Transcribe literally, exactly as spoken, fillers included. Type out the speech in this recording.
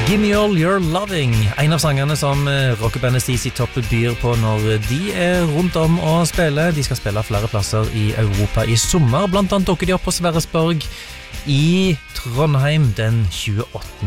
Gimme All Your Loving, en av sangene som rockebandet C C Top byr på når de er rundt om og spiller. De skal spille flere plasser i Europa i sommer. Blant annet dukker de opp på Sverresborg i Trondheim den tjueåttende